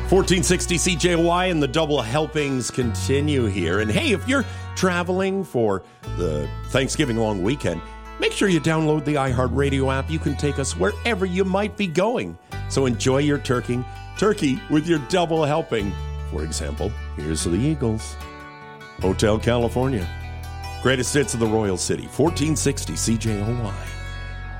1460 CJY and the double helpings continue here. And hey, if you're traveling for the Thanksgiving long weekend, make sure you download the iHeartRadio app. You can take us wherever you might be going. So enjoy your turkey with your double helping. For example, here's the Eagles. Hotel California. Greatest hits of the Royal City. 1460 CJOY.